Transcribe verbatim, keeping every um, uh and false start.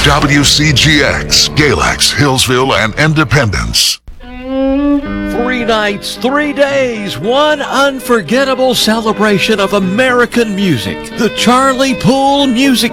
W C G X, Galax, Hillsville, and Independence. Three nights, three days, one unforgettable celebration of American music. The Charlie Poole Music